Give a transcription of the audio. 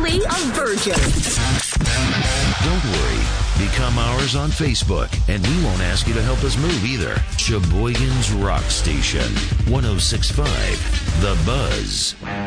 Simply a Virgin. Don't worry. Become ours on Facebook, and we won't ask you to help us move either. Sheboygan's Rock Station, 106.5 The Buzz.